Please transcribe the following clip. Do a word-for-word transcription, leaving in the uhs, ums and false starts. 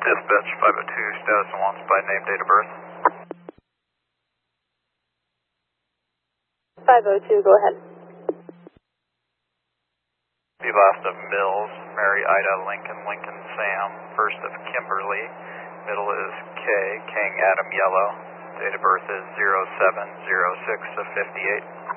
Dispatch five oh two, status and wants by name, date of birth. five oh two, go ahead. The last of Mills, Mary Ida Lincoln, Lincoln Sam, first of Kimberly, middle is K, King Adam Yellow, date of birth is zero seven zero six of fifty-eight.